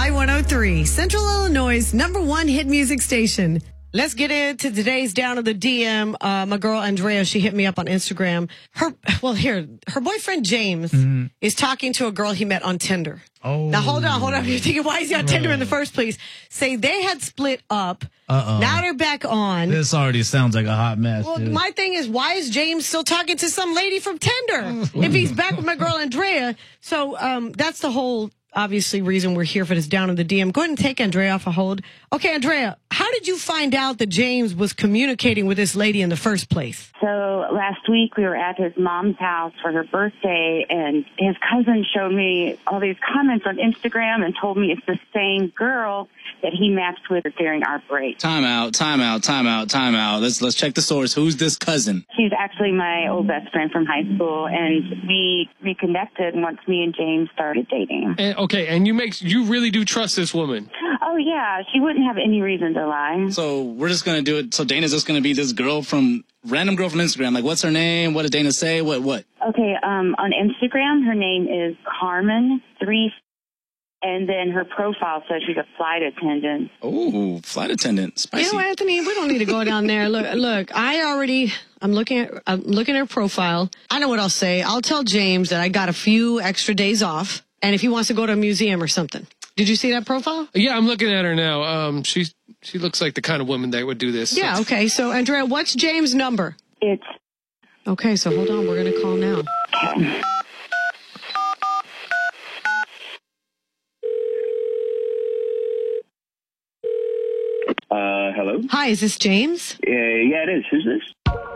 Y103, Central Illinois' #1 hit music station. Let's get into today's Down of the DM. My girl Andrea, she hit me up on Instagram. Her boyfriend James is talking to a girl he met on Tinder. Oh. Now hold on. You're thinking, why is he on Tinder in the first place? Say they had split up. Now they're back on. This already sounds like a hot mess. Well, dude. my thing is, why is James still talking to some lady from Tinder if he's back with my girl Andrea? So that's the whole, obviously, reason we're here for this Down in the DM. Go ahead and take Andrea off a hold. Okay, Andrea, how did you find out that James was communicating with this lady in the first place? So last week we were at his mom's house for her birthday, and his cousin showed me all these comments on Instagram and told me it's the same girl that he matched with during our break. Time out. Let's check the source. Who's this cousin? She's actually my old best friend from high school, and we reconnected once me and James started dating. And you really do trust this woman? Oh, yeah. She wouldn't have any reason to lie. So we're just going to do it. So Dana's just going to be this random girl from Instagram. Like, what's her name? What did Dana say? What? Okay, on Instagram, her name is Carmen3, and then her profile says she's a flight attendant. Oh, flight attendant. Spicy. You know, Anthony, we don't need to go down there. Look, I'm looking at her profile. I know what I'll say. I'll tell James that I got a few extra days off, and if he wants to go to a museum or something. Did you see that profile? Yeah, I'm looking at her now. She looks like the kind of woman that would do this. Yeah, okay. So, Andrea, what's James' number? It's... Okay, so hold on. We're going to call now. Okay. Hello? Hi, is this James? Yeah, it is. Who's this?